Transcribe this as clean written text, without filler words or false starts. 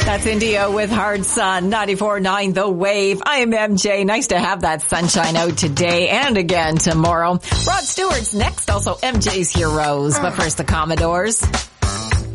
That's India with Hard Sun, 94.9 The Wave. I am MJ. Nice to have that sunshine out today and again tomorrow. Rod Stewart's next, also MJ's Heroes. But first, the Commodores.